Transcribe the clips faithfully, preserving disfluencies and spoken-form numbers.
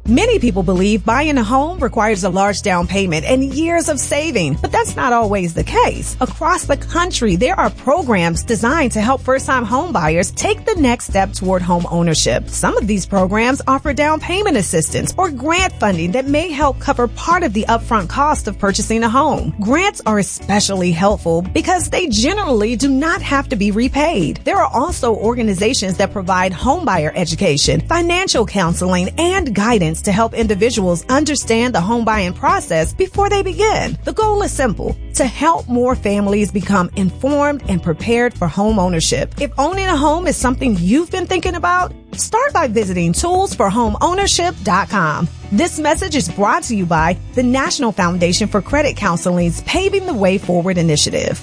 Many people believe buying a home requires a large down payment and years of saving, but that's not always the case. Across the country, there are programs designed to help first-time home buyers take the next step toward home ownership. Some of these programs offer down payment assistance or grant funding that may help cover part of the upfront cost of purchasing a home. Grants are especially helpful because they generally do not have to be repaid. There are also organizations that provide homebuyer education, financial counseling, and guidance to help individuals understand the home buying process before they begin. The goal is simple: to help more families become informed and prepared for home ownership. If owning a home is something you've been thinking about, start by visiting tools for home ownership dot com. This message is brought to you by the National Foundation for Credit Counseling's Paving the Way Forward initiative.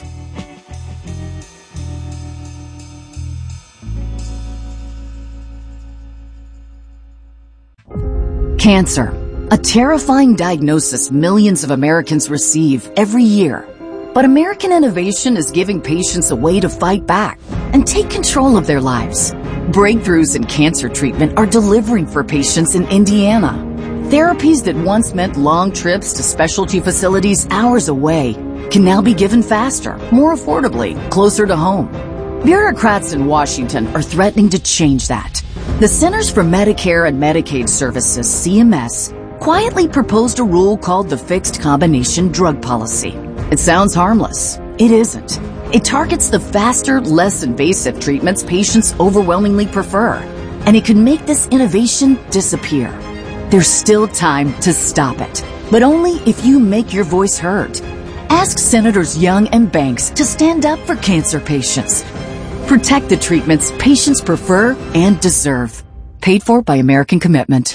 Cancer, a terrifying diagnosis millions of Americans receive every year. But American innovation is giving patients a way to fight back and take control of their lives. Breakthroughs in cancer treatment are delivering for patients in Indiana. Therapies that once meant long trips to specialty facilities hours away can now be given faster, more affordably, closer to home. Bureaucrats in Washington are threatening to change that. The Centers for Medicare and Medicaid Services, C M S, quietly proposed a rule called the Fixed Combination Drug Policy. It sounds harmless. It isn't. It targets the faster, less invasive treatments patients overwhelmingly prefer, and it could make this innovation disappear. There's still time to stop it, but only if you make your voice heard. Ask Senators Young and Banks to stand up for cancer patients. Protect the treatments patients prefer and deserve. Paid for by American Commitment.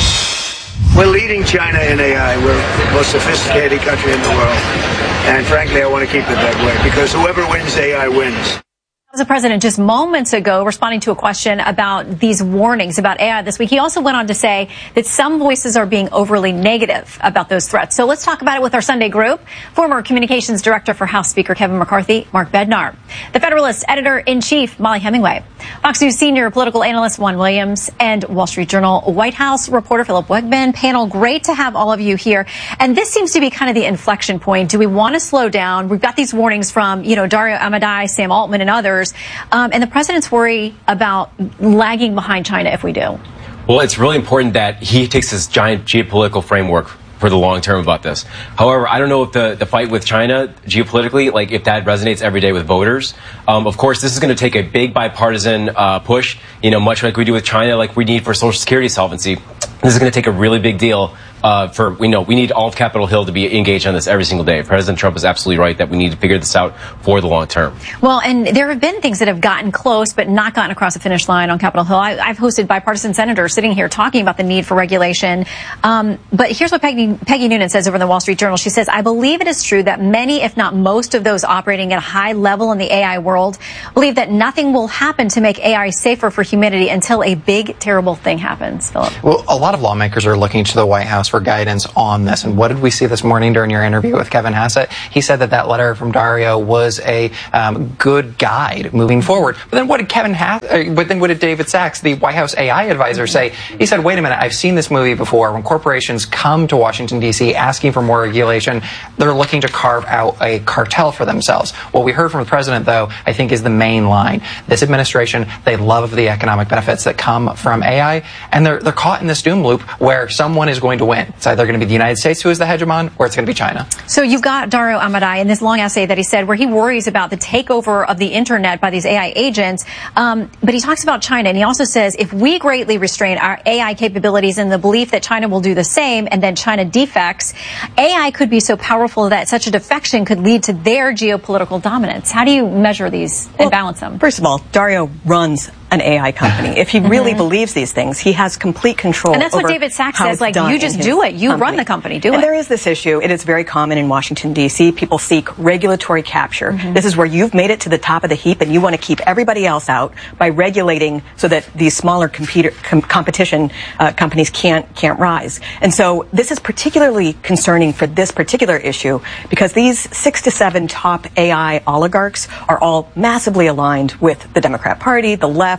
We're leading China in A I. We're the most sophisticated country in the world. And frankly, I want to keep it that way because whoever wins A I wins. The president just moments ago responding to a question about these warnings about A I this week. He also went on to say that some voices are being overly negative about those threats. So let's talk about it with our Sunday group. Former communications director for House Speaker Kevin McCarthy, Mark Bednar. The Federalist editor-in-chief, Molly Hemingway. Fox News senior political analyst Juan Williams. And Wall Street Journal White House reporter Philip Wegman. Panel, great to have all of you here. And this seems to be kind of the inflection point. Do we want to slow down? We've got these warnings from, you know, Dario Amodei, Sam Altman, and others. Um, and the president's worry about lagging behind China if we do. Well, it's really important that he takes this giant geopolitical framework for the long term about this. However, I don't know if the, the fight with China geopolitically, like if that resonates every day with voters. Um, of course, this is going to take a big bipartisan uh, push, you know, much like we do with China, like we need for Social Security solvency. This is going to take a really big deal. Uh, for we know we need all of Capitol Hill to be engaged on this every single day. President Trump is absolutely right that we need to figure this out for the long term. Well, and there have been things that have gotten close but not gotten across the finish line on Capitol Hill. I, I've hosted bipartisan senators sitting here talking about the need for regulation. Um, but here's what Peggy, Peggy Noonan says over in the Wall Street Journal. She says, I believe it is true that many, if not most of those operating at a high level in the A I world believe that nothing will happen to make A I safer for humanity until a big, terrible thing happens. Philip. Well, a lot of lawmakers are looking to the White House for guidance on this. And what did we see this morning during your interview with Kevin Hassett? He said that that letter from Dario was a um, good guide moving forward. But then what did Kevin Hassett, uh, but then what did David Sachs, the White House A I advisor, say? He said, wait a minute, I've seen this movie before. When corporations come to Washington, D C asking for more regulation, they're looking to carve out a cartel for themselves. What we heard from the president, though, I think is the main line. This administration, they love the economic benefits that come from A I, and they're, they're caught in this doom loop where someone is going to win. It's either going to be the United States who is the hegemon, or it's going to be China. So you've got Dario Amodei in this long essay that he said where he worries about the takeover of the internet by these A I agents. Um, but he talks about China, and he also says if we greatly restrain our A I capabilities in the belief that China will do the same, and then China defects, A I could be so powerful that such a defection could lead to their geopolitical dominance. How do you measure these and well, balance them? First of all, Dario runs an A I company. If he really mm-hmm. believes these things, he has complete control. And that's over what David Sachs says, like, you just do it. You company. run the company, do and it. And there is this issue. It is very common in Washington, D C. People seek regulatory capture. Mm-hmm. This is where you've made it to the top of the heap and you want to keep everybody else out by regulating so that these smaller computer, com- competition uh, companies can't, can't rise. And so this is particularly concerning for this particular issue because these six to seven top A I oligarchs are all massively aligned with the Democrat Party, the left,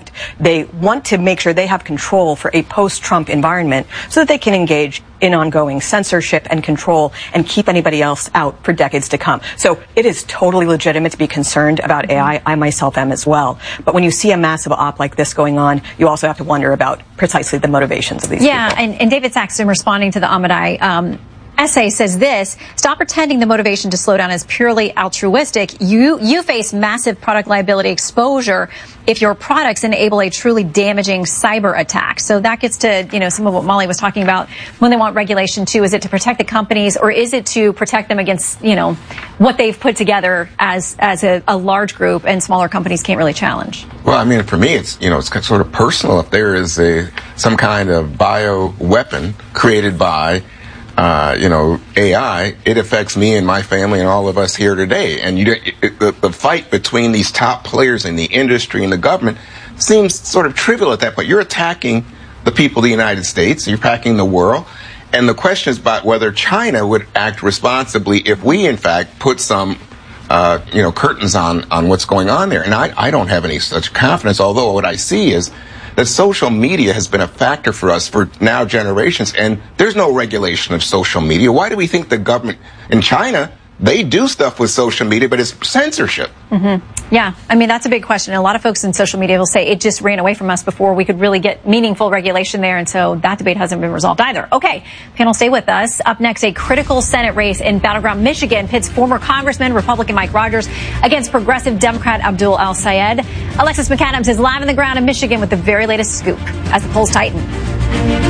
left, they want to make sure they have control for a post-Trump environment so that they can engage in ongoing censorship and control and keep anybody else out for decades to come. So it is totally legitimate to be concerned about A I. I myself am as well. But when you see a massive op like this going on, you also have to wonder about precisely the motivations of these yeah, people. Yeah, and, and David Saxon, responding to the Ahmadai um, essay, says this: stop pretending the motivation to slow down is purely altruistic. You you face massive product liability exposure if your products enable a truly damaging cyber attack. So that gets to, you know, some of what Molly was talking about when they want regulation too. Is it to protect the companies, or is it to protect them against, you know, what they've put together as as a, a large group and smaller companies can't really challenge? Well, I mean, for me, it's, you know, it's sort of personal. If there is a some kind of bio weapon created by Uh, you know, A I, it affects me and my family and all of us here today. And you, it, the, the fight between these top players in the industry and the government seems sort of trivial at that point. You're attacking the people of the United States, you're attacking the world, and the question is about whether China would act responsibly if we, in fact, put some, uh, you know, curtains on, on what's going on there. And I, I don't have any such confidence, although what I see is that social media has been a factor for us for now generations, and there's no regulation of social media. Why do we think the government in China, they do stuff with social media, but it's censorship? Mm-hmm. Yeah, I mean, that's a big question. And a lot of folks in social media will say it just ran away from us before we could really get meaningful regulation there, and so that debate hasn't been resolved either. Okay, panel, stay with us. Up next, a critical Senate race in battleground Michigan pits former Congressman Republican Mike Rogers against progressive Democrat Abdul El-Sayed. Alexis McAdams is live on the ground in Michigan with the very latest scoop as the polls tighten.